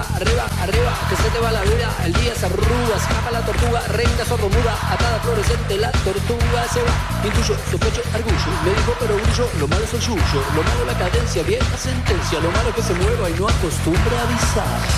arriba, arriba, que se te va la vida. El día se arruga, escapa la tortuga, reina sordomuda, atada fluorescente, la tortuga se va. Intuyo, sospecho, argullo, me dijo pero brillo, lo malo es el yuyo, lo malo la cadencia, vieja sentencia, lo malo que se mueva y no acostumbre a avisar.